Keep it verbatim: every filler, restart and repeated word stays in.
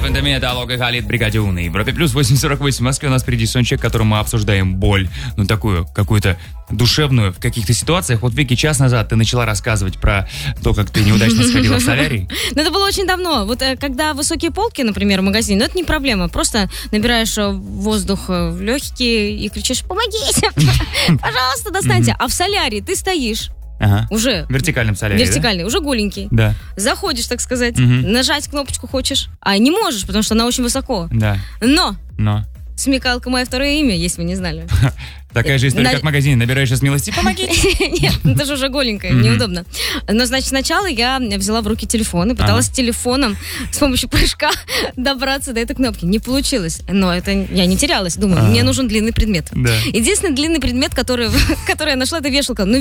Фантомия, Талог и Халид, бригаде У на Европе плюс восемь сорок восемь в Москве. У нас впереди саундчек, в котором мы обсуждаем боль, ну такую, какую-то душевную в каких-то ситуациях. Вот, Вики, час назад ты начала рассказывать про то, как ты неудачно сходила в солярий. Ну, это было очень давно. Вот когда высокие полки, например, в магазине, ну, это не проблема. Просто набираешь воздух в легкие и кричишь: помогите! Пожалуйста, достаньте. А в солярии ты стоишь. Ага. Уже. В вертикальном солярии, Вертикальный, да? уже голенький. Да. Заходишь, так сказать, Угу. нажать кнопочку хочешь, а не можешь, потому что она очень высоко. Да. Но Но. смекалка — мое второе имя, если вы не знали. Такая же история, На- как в магазине. Набираешь смелости, помогите. Нет, это же уже голенькая, Мгм. неудобно. Но, значит, сначала я взяла в руки телефон и пыталась телефоном с помощью прыжка добраться до этой кнопки. Не получилось. Но это я не терялась. Думаю, Ага. мне нужен длинный предмет. Да. Единственный длинный предмет, который, который я нашла, это вешалка. Ну,